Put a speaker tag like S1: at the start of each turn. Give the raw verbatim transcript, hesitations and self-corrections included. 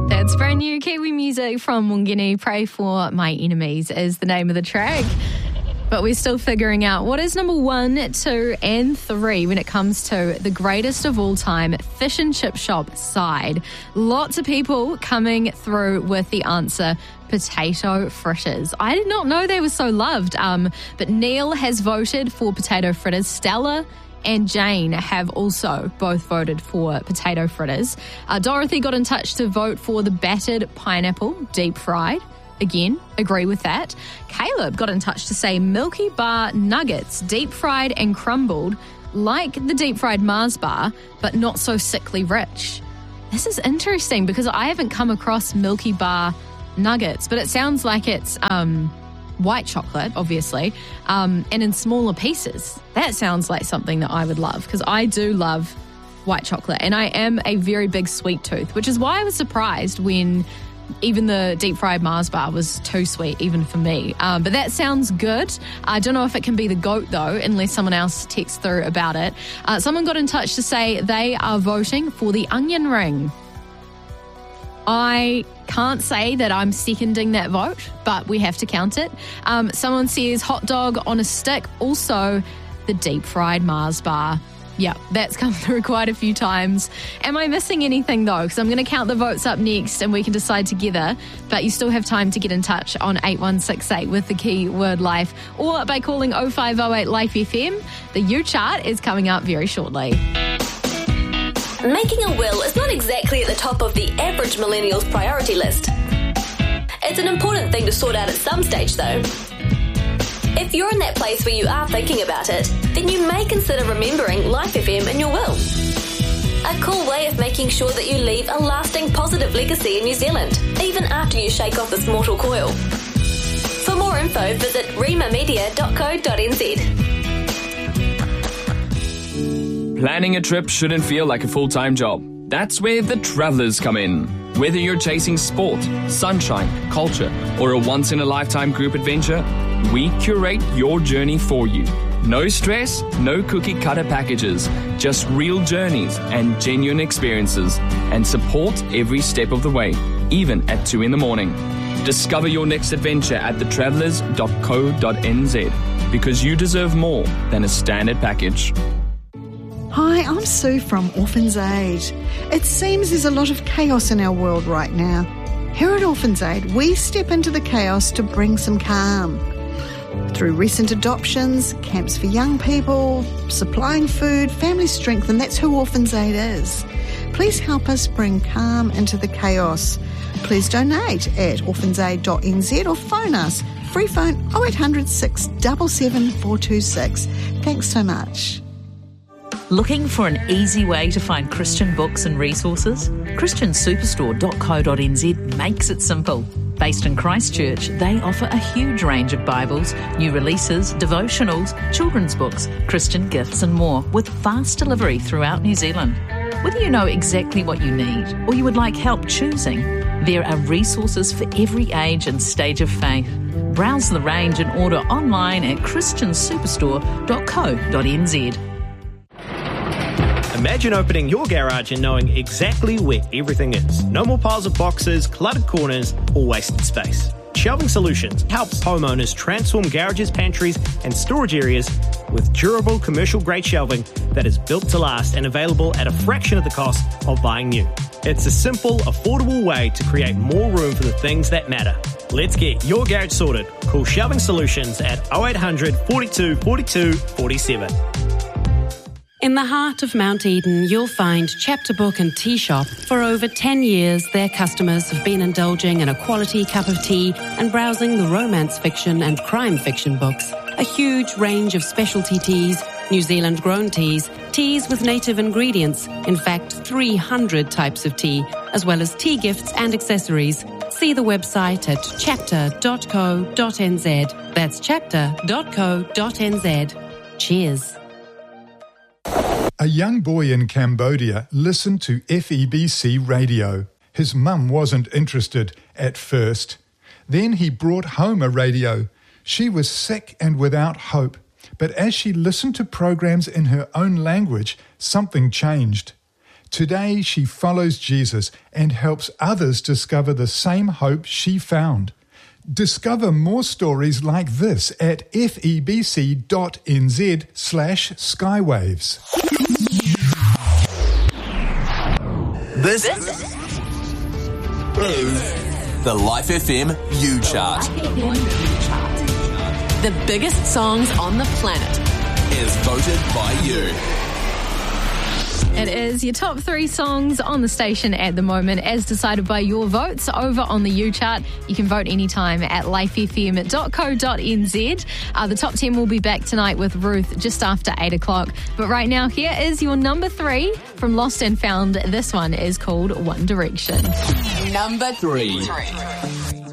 S1: That's brand new Kiwi music from Wongini. Pray for My Enemies is the name of the track. But we're still figuring out what is number one, two, and three when it comes to the greatest of all time fish and chip shop side. Lots of people coming through with the answer, potato fritters. I did not know they were so loved. Um, but Neil has voted for potato fritters. Stella and Jane have also both voted for potato fritters. Uh, Dorothy got in touch to vote for the battered pineapple, deep fried. Again, agree with that. Caleb got in touch to say Milky Bar nuggets, deep fried and crumbled, like the deep fried Mars bar, but not so sickly rich. This is interesting because I haven't come across Milky Bar nuggets, but it sounds like it's um, white chocolate, obviously, um, and in smaller pieces. That sounds like something that I would love because I do love white chocolate and I am a very big sweet tooth, which is why I was surprised when even the deep fried Mars bar was too sweet even for me. Um, but that sounds good. I don't know if it can be the goat though, unless someone else texts through about it. Uh, someone got in touch to say they are voting for the onion ring. I can't say that I'm seconding that vote, but we have to count it. Um, someone says hot dog on a stick, also the deep fried Mars bar. Yeah, that's come through quite a few times. Am I missing anything though? Because I'm going to count the votes up next and we can decide together. But you still have time to get in touch on eight one six eight with the keyword life or by calling oh five oh eight Life F M. The U chart is coming up very shortly.
S2: Making a will is not exactly at the top of the average millennial's priority list. It's an important thing to sort out at some stage though. If you're in that place where you are thinking about it, then you may consider remembering Life F M in your will. A cool way of making sure that you leave a lasting positive legacy in New Zealand, even after you shake off this mortal coil. For more info, visit rimamedia dot co dot n z.
S3: Planning a trip shouldn't feel like a full-time job. That's where the Travellers come in. Whether you're chasing sport, sunshine, culture, or a once-in-a-lifetime group adventure, we curate your journey for you. No stress, no cookie-cutter packages, just real journeys and genuine experiences, and support every step of the way, even at two in the morning. Discover your next adventure at the travellers dot co dot n z because you deserve more than a standard package.
S4: Hi, I'm Sue from Orphans Aid. It seems there's a lot of chaos in our world right now. Here at Orphans Aid, we step into the chaos to bring some calm. Through recent adoptions, camps for young people, supplying food, family strength, and that's who Orphans Aid is. Please help us bring calm into the chaos. Please donate at orphans aid dot n z or phone us. Free phone oh eight hundred, six seven seven, four two six. Thanks so much.
S5: Looking for an easy way to find Christian books and resources? christian superstore dot co dot n z makes it simple. Based in Christchurch, they offer a huge range of Bibles, new releases, devotionals, children's books, Christian gifts and more, with fast delivery throughout New Zealand. Whether you know exactly what you need or you would like help choosing, there are resources for every age and stage of faith. Browse the range and order online at christian superstore dot co dot n z.
S6: Imagine opening your garage and knowing exactly where everything is. No more piles of boxes, cluttered corners, or wasted space. Shelving Solutions helps homeowners transform garages, pantries, and storage areas with durable commercial-grade shelving that is built to last and available at a fraction of the cost of buying new. It's a simple, affordable way to create more room for the things that matter. Let's get your garage sorted. Call Shelving Solutions at oh eight hundred, forty-two, forty-two, forty-seven.
S7: In the heart of Mount Eden, you'll find Chapter Book and Tea Shop. For over ten years, their customers have been indulging in a quality cup of tea and browsing the romance fiction and crime fiction books. A huge range of specialty teas, New Zealand-grown teas, teas with native ingredients, in fact, three hundred types of tea, as well as tea gifts and accessories. See the website at chapter dot co dot n z. That's chapter dot co dot n z. Cheers.
S8: A young boy in Cambodia listened to F E B C radio. His mum wasn't interested at first. Then he brought home a radio. She was sick and without hope. But as she listened to programs in her own language, something changed. Today she follows Jesus and helps others discover the same hope she found. Discover more stories like this at febc.nz slash skywaves.
S9: This is the Life F M U-Chart.
S10: The biggest songs on the planet
S9: is voted by you.
S1: It is your top three songs on the station at the moment, as decided by your votes over on the U-Chart. You can vote anytime at life f m dot co dot n z. Uh, the top ten will be back tonight with Ruth just after eight o'clock. But right now, here is your number three from Lost and Found. This one is called One Direction.
S10: Number
S9: Three.
S10: three.